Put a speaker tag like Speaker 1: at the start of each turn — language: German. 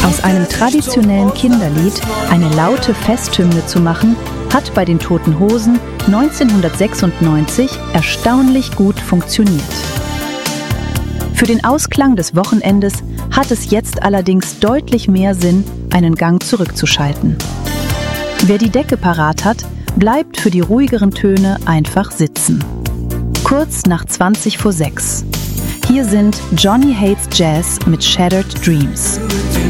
Speaker 1: Aus einem traditionellen Kinderlied eine laute Festhymne zu machen, hat bei den Toten Hosen 1996 erstaunlich gut funktioniert. Für den Ausklang des Wochenendes hat es jetzt allerdings deutlich mehr Sinn, einen Gang zurückzuschalten. Wer die Decke parat hat, bleibt für die ruhigeren Töne einfach sitzen. Kurz nach 6:20. Hier sind Johnny Hates Jazz mit Shattered Dreams.